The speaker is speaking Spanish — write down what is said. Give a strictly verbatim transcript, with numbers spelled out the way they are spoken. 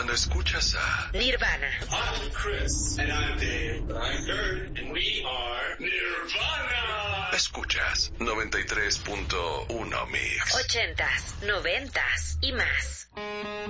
cuando escuchas a Nirvana. I'm Chris. And I'm Dave. I'm Kurt. And we are Nirvana. Escuchas noventa y tres punto uno Mix. Ochentas, noventas y más.